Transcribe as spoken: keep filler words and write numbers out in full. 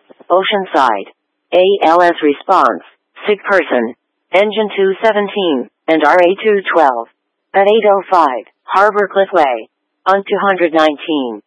Oceanside. A L S response. Sick person. Engine two seventeen, and R A two twelve. At eight oh five, Harbor Cliff Way. On two nineteen.